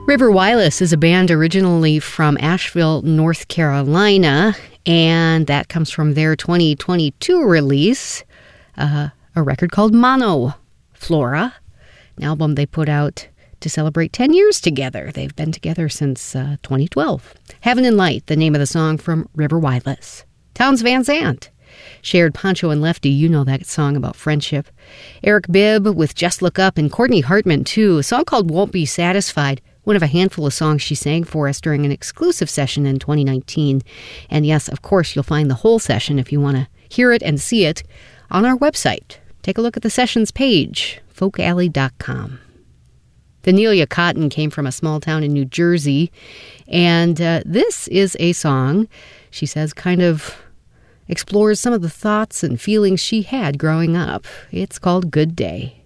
River Wireless is a band originally from Asheville, North Carolina, and that comes from their 2022 release, a record called Mono Flora, an album they put out to celebrate 10 years together. They've been together since 2012. Heaven and Light, the name of the song from River Wireless. Townes Van Zandt shared Poncho and Lefty. You know that song about friendship. Eric Bibb with Just Look Up, and Courtney Hartman, too. A song called Won't Be Satisfied, one of a handful of songs she sang for us during an exclusive session in 2019. And yes, of course, you'll find the whole session if you want to hear it and see it on our website. Take a look at the sessions page, folkalley.com. Venelia Cotton came from a small town in New Jersey, and this is a song, she says, kind of explores some of the thoughts and feelings she had growing up. It's called Good Day.